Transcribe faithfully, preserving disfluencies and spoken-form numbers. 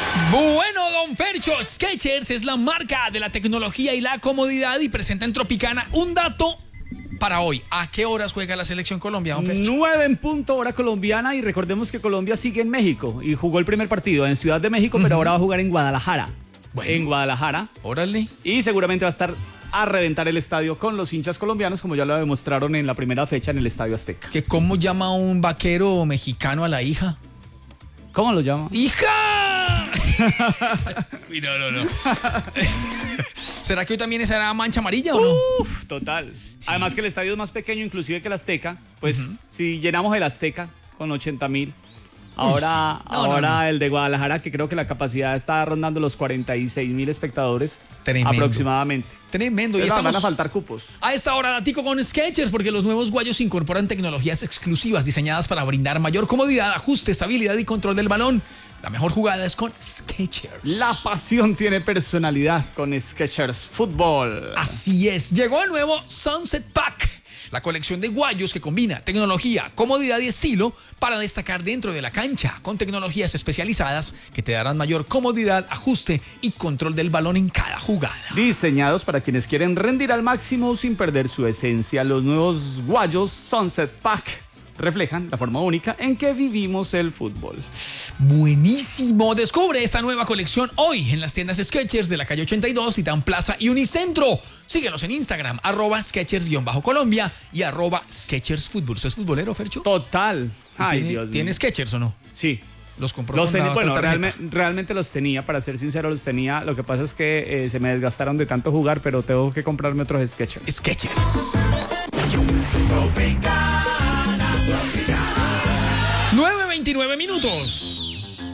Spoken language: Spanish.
Bueno, don Fercho, Skechers es la marca de la tecnología y la comodidad y presenta en Tropicana un dato para hoy. ¿A qué horas juega la selección Colombia, don Fercho? nueve en punto hora colombiana, y recordemos que Colombia sigue en México y jugó el primer partido en Ciudad de México, uh-huh. pero ahora va a jugar en Guadalajara. Bueno. En Guadalajara. Órale. Y seguramente va a estar a reventar el estadio con los hinchas colombianos, como ya lo demostraron en la primera fecha en el Estadio Azteca. ¿Que cómo llama un vaquero mexicano a la hija? ¿Cómo lo llama? ¡Hija! Uy, no, no, no. ¿Será que hoy también será mancha amarilla o no? Uf, total. Sí. Además que el estadio es más pequeño inclusive que el Azteca. Pues uh-huh. si llenamos el Azteca con ochenta mil, ahora, sí. no, ahora no, no. el de Guadalajara, que creo que la capacidad está rondando los cuarenta y seis mil espectadores. Tremendo. Aproximadamente. Tremendo. Y estamos... van a faltar cupos. A esta hora, datico con Skechers, porque los nuevos guayos incorporan tecnologías exclusivas diseñadas para brindar mayor comodidad, ajuste, estabilidad y control del balón. La mejor jugada es con Skechers. La pasión tiene personalidad con Skechers Fútbol. Así es. Llegó el nuevo Sunset Pack, la colección de guayos que combina tecnología, comodidad y estilo para destacar dentro de la cancha, con tecnologías especializadas que te darán mayor comodidad, ajuste y control del balón en cada jugada. Diseñados para quienes quieren rendir al máximo sin perder su esencia, los nuevos guayos Sunset Pack reflejan la forma única en que vivimos el fútbol. Buenísimo. Descubre esta nueva colección hoy en las tiendas Skechers de la calle ochenta y dos, Titán Plaza y Unicentro. Síguenos en Instagram, arroba Skechers-Colombia y arroba Skechers Fútbol. ¿Usted es futbolero, Fercho? Total. Ay, ¿Tiene, Dios mío. ¿Tiene Skechers o no? Sí. Los compró los con ten, la Bueno, realme, realmente los tenía, para ser sincero, los tenía. Lo que pasa es que eh, se me desgastaron de tanto jugar, pero tengo que comprarme otros Skechers. Skechers. nueve veintinueve minutos.